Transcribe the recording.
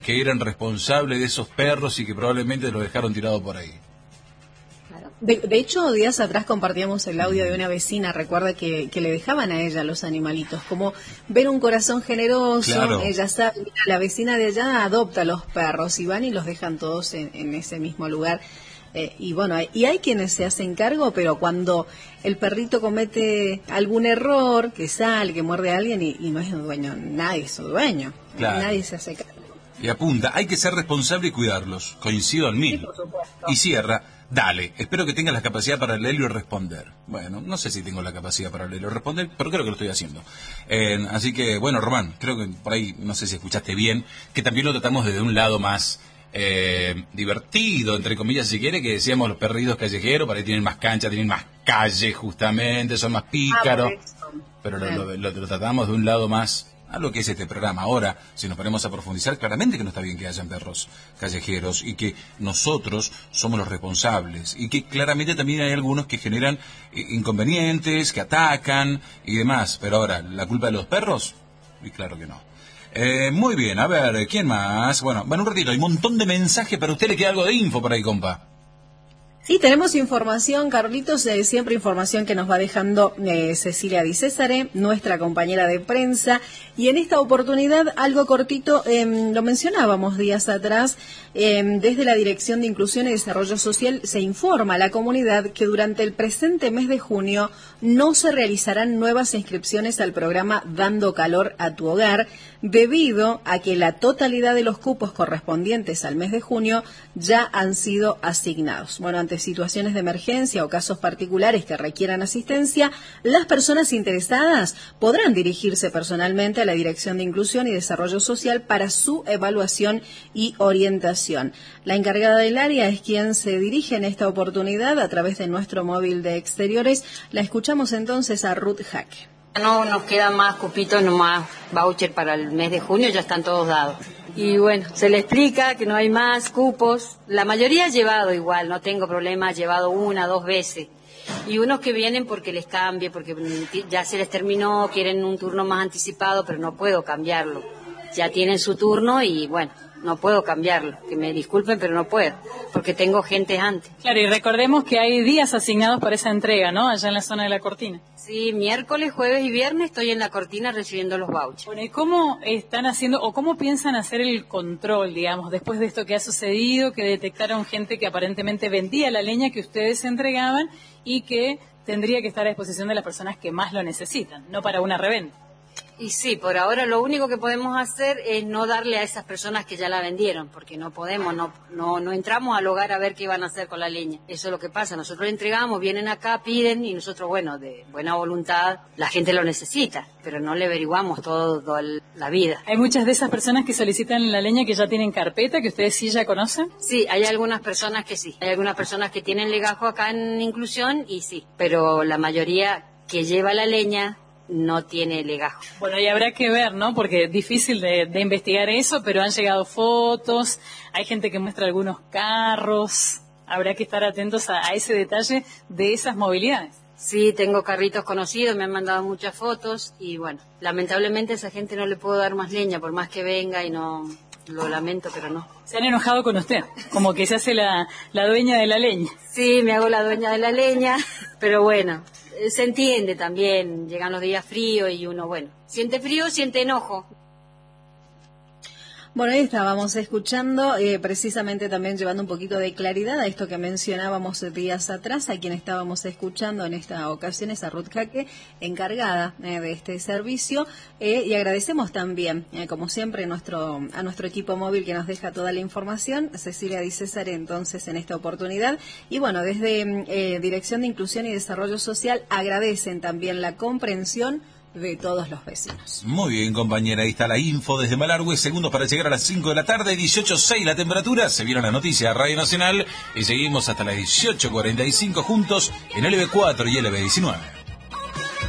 que eran responsables de esos perros y que probablemente los dejaron tirados por ahí. De hecho, días atrás compartíamos el audio de una vecina, recuerda que le dejaban a ella los animalitos, como ver un corazón generoso, claro. Ella sabe, la vecina de allá adopta los perros y van y los dejan todos en ese mismo lugar. Y bueno, y hay quienes se hacen cargo, pero cuando el perrito comete algún error, que sale, que muerde a alguien y no es su dueño, nadie es su dueño, claro. Nadie se hace cargo. Y apunta, hay que ser responsable y cuidarlos, coincido al 1000. Sí, por supuesto. Y cierra, dale, espero que tengas la capacidad para leerlo y responder. Bueno, no sé si tengo la capacidad para leerlo y responder, pero creo que lo estoy haciendo. Así que, bueno, Román, creo que por ahí, no sé si escuchaste bien, que también lo tratamos desde un lado más divertido, entre comillas, si quiere, que decíamos los perritos callejeros, por ahí tienen más cancha, tienen más calle, justamente, son más pícaros, pero lo tratamos de un lado más a lo que es este programa. Ahora, si nos ponemos a profundizar, claramente que no está bien que hayan perros callejeros y que nosotros somos los responsables y que claramente también hay algunos que generan inconvenientes, que atacan y demás, pero ahora, ¿la culpa de los perros? Y claro que no. Muy bien, a ver, ¿quién más? Bueno, un ratito, hay un montón de mensajes, pero a usted le queda algo de info por ahí, compa. Sí, tenemos información, Carlitos, siempre información que nos va dejando Cecilia Di Césare, nuestra compañera de prensa, y en esta oportunidad, algo cortito, lo mencionábamos días atrás, desde la Dirección de Inclusión y Desarrollo Social se informa a la comunidad que durante el presente mes de junio no se realizarán nuevas inscripciones al programa Dando Calor a tu Hogar, debido a que la totalidad de los cupos correspondientes al mes de junio ya han sido asignados. Bueno, ante situaciones de emergencia o casos particulares que requieran asistencia, las personas interesadas podrán dirigirse personalmente a la Dirección de Inclusión y Desarrollo Social para su evaluación y orientación. La encargada del área es quien se dirige en esta oportunidad a través de nuestro móvil de exteriores. La escuchamos entonces a Ruth Jaque. No nos quedan más cupitos, no más voucher para el mes de junio, ya están todos dados. Y bueno, se le explica que no hay más cupos. La mayoría ha llevado igual, no tengo problema, ha llevado 1, 2 veces. Y unos que vienen porque les cambie, porque ya se les terminó, quieren un turno más anticipado, pero no puedo cambiarlo. Ya tienen su turno y bueno, no puedo cambiarlo. Que me disculpen, pero no puedo, porque tengo gente antes. Claro, y recordemos que hay días asignados para esa entrega, ¿no? Allá en la zona de la Cortina. Sí, miércoles, jueves y viernes estoy en la Cortina recibiendo los vouchers. Bueno, ¿y cómo están haciendo, o cómo piensan hacer el control, digamos, después de esto que ha sucedido, que detectaron gente que aparentemente vendía la leña que ustedes entregaban y que tendría que estar a disposición de las personas que más lo necesitan, no para una reventa? Y sí, por ahora lo único que podemos hacer es no darle a esas personas que ya la vendieron, porque no podemos, no entramos al hogar a ver qué iban a hacer con la leña. Eso es lo que pasa, nosotros le entregamos, vienen acá, piden y nosotros, bueno, de buena voluntad, la gente lo necesita, pero no le averiguamos toda la vida. ¿Hay muchas de esas personas que solicitan la leña que ya tienen carpeta, que ustedes sí ya conocen? Sí, hay algunas personas que sí, hay algunas personas que tienen legajo acá en Inclusión y sí, pero la mayoría que lleva la leña no tiene legajo. Bueno, y habrá que ver, ¿no? Porque es difícil de investigar eso, pero han llegado fotos, hay gente que muestra algunos carros, habrá que estar atentos a ese detalle de esas movilidades. Sí, tengo carritos conocidos, me han mandado muchas fotos y bueno, lamentablemente a esa gente no le puedo dar más leña, por más que venga y no, lo lamento, pero no. Se han enojado con usted, como que se hace la dueña de la leña. Sí, me hago la dueña de la leña, pero bueno, se entiende también, llegan los días fríos y uno, bueno, siente frío, siente enojo. Bueno, ahí estábamos escuchando, precisamente también llevando un poquito de claridad a esto que mencionábamos días atrás, a quien estábamos escuchando en esta ocasión es a Ruth Jaque, encargada de este servicio, y agradecemos también, como siempre, a nuestro equipo móvil que nos deja toda la información, Cecilia Di Césare, entonces, en esta oportunidad. Y bueno, desde Dirección de Inclusión y Desarrollo Social agradecen también la comprensión de todos los vecinos. Muy bien, compañera, ahí está la info desde Malargüe, segundos para llegar a las 5 de la tarde, 18:06 la temperatura, se vieron las noticias de Radio Nacional y seguimos hasta las 18:45 juntos en LB4 y LB19.